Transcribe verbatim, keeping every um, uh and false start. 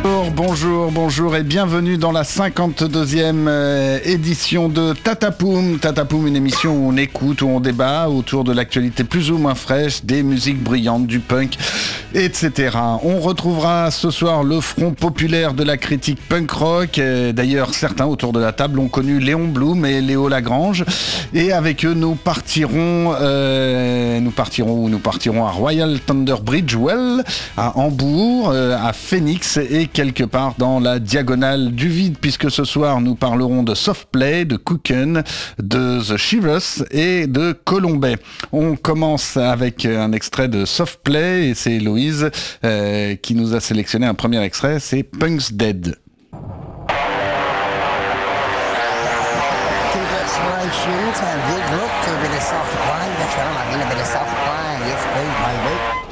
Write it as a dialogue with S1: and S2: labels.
S1: Bonjour, bonjour et bienvenue dans la cinquante-deuxième euh, édition de Tatapoum. Tatapoum, une émission où on écoute, où on débat autour de l'actualité plus ou moins fraîche, des musiques brillantes, du punk, et cetera. On retrouvera ce soir le front populaire de la critique punk rock. D'ailleurs, certains autour de la table ont connu Léon Blum et Léo Lagrange. Et avec eux, nous partirons, euh, nous partirons, nous partirons à Royal Thunder Bridgewell, à Hambourg, euh, à Phoenix et quelque part dans la diagonale du vide, puisque ce soir nous parlerons de Softplay, de Cooken, de The Shivers et de Colombay. On commence avec un extrait de Softplay et c'est Héloïse euh, qui nous a sélectionné un premier extrait, c'est Punk's Dead. Shoes and big look to a bit of soft wine. That's what I'm a bit of soft wine. Yes, please, my baby.